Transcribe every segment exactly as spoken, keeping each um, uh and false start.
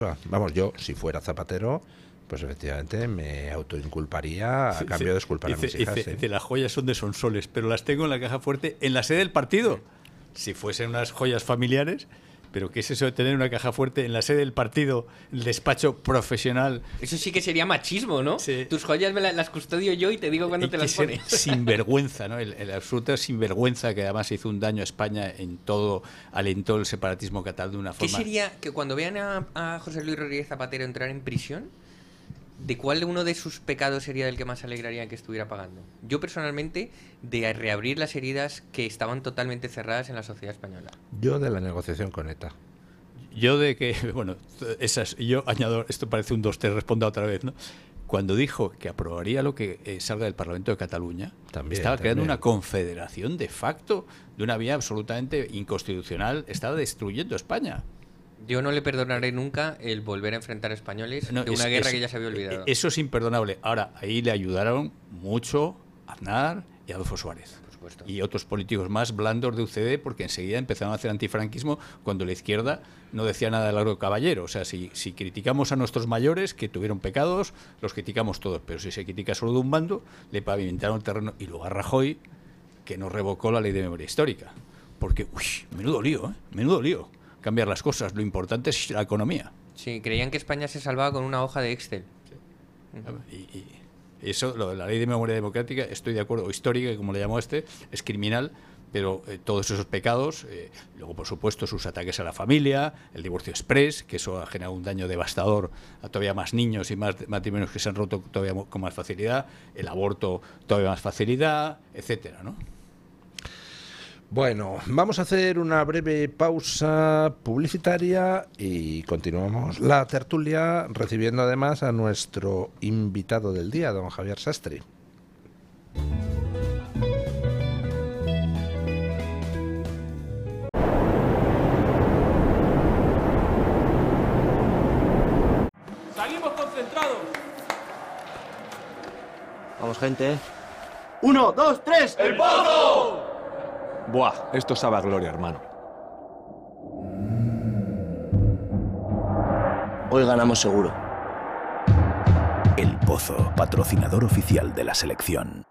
Vamos, yo, si fuera zapatero, pues efectivamente me autoinculparía a cambio de disculpar a mis hijas. Dice, dice, las joyas son de Sonsoles, pero las tengo en la caja fuerte en la sede del partido. Si fuesen unas joyas familiares... ¿Pero qué es eso de tener una caja fuerte en la sede del partido, el despacho profesional? Eso sí que sería machismo, ¿no? Sí. Tus joyas me las, las custodio yo y te digo cuándo te las pones. Sinvergüenza, ¿no? El, el absoluto sinvergüenza que además hizo un daño a España en todo, alentó el separatismo catalán de una forma... ¿Qué sería que cuando vean a, a José Luis Rodríguez Zapatero entrar en prisión, de cuál uno de sus pecados sería del que más alegraría que estuviera pagando? Yo personalmente, de reabrir las heridas que estaban totalmente cerradas en la sociedad española. Yo de la negociación con ETA. Yo de que, bueno, esas, yo añado, esto parece un dos tres, responda otra vez, ¿no? Cuando dijo que aprobaría lo que eh, salga del Parlamento de Cataluña, también, estaba también. creando una confederación de facto de una vía absolutamente inconstitucional, estaba destruyendo España. Yo no le perdonaré nunca el volver a enfrentar a españoles no, de una es, guerra es, que ya se había olvidado. Eso es imperdonable. Ahora, ahí le ayudaron mucho Aznar y Adolfo Suárez. Por supuesto. Y otros políticos más blandos de U C D, porque enseguida empezaron a hacer antifranquismo cuando la izquierda no decía nada de largo caballero. O sea, si, si criticamos a nuestros mayores que tuvieron pecados, los criticamos todos. Pero si se critica solo de un bando, le pavimentaron el terreno. Y luego a Rajoy, que nos revocó la ley de memoria histórica. Porque, uy, menudo lío, ¿eh? Menudo lío. Cambiar las cosas, lo importante es la economía. Sí, creían que España se salvaba con una hoja de Excel. Sí. Uh-huh. Y, y eso, lo de la ley de memoria democrática, estoy de acuerdo, o histórica, como le llamó este, es criminal, pero eh, todos esos pecados, eh, luego por supuesto sus ataques a la familia, el divorcio express, que eso ha generado un daño devastador a todavía más niños y más matrimonios que se han roto todavía con más facilidad, el aborto todavía más facilidad, etcétera, ¿no? Bueno, vamos a hacer una breve pausa publicitaria y continuamos la tertulia recibiendo además a nuestro invitado del día, don Javier Sastre. ¡Salimos concentrados! Vamos, gente. ¡Uno, dos, tres! ¡El Pozo! Buah, esto sabe a gloria, hermano. Hoy ganamos seguro. El Pozo, patrocinador oficial de la selección.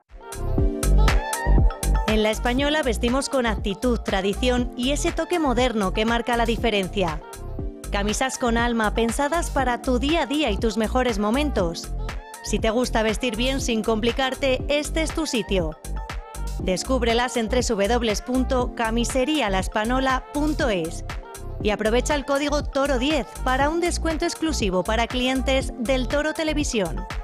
En La Española vestimos con actitud, tradición y ese toque moderno que marca la diferencia. Camisas con alma pensadas para tu día a día y tus mejores momentos. Si te gusta vestir bien sin complicarte, este es tu sitio. Descúbrelas en doble u doble u doble u punto camisería la espanola punto es y aprovecha el código Toro diez para un descuento exclusivo para clientes del Toro Televisión.